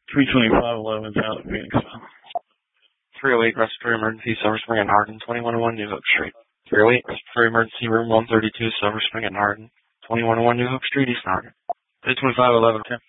32511 out of Phoenixville. 308 respiratory emergency, Silver Spring and Hardin, 2101 New Hope Street. 308 respiratory emergency, room 132, Silver Spring and Hardin, 2101 New Hope Street, East Hardin. 32511.